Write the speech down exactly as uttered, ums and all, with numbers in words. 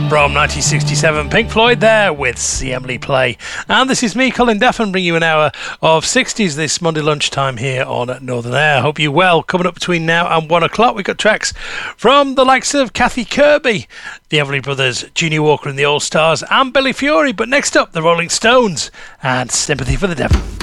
From nineteen sixty-seven, Pink Floyd there with See Emily Play. And this is me, Colin Daffin, bringing you an hour of sixties this Monday lunchtime here on Northern Air. Hope you're well. Coming up between now and one o'clock, we've got tracks from the likes of Kathy Kirby, the Everly Brothers, Junior Walker and the All Stars, and Billy Fury. But next up, the Rolling Stones and Sympathy for the Devil.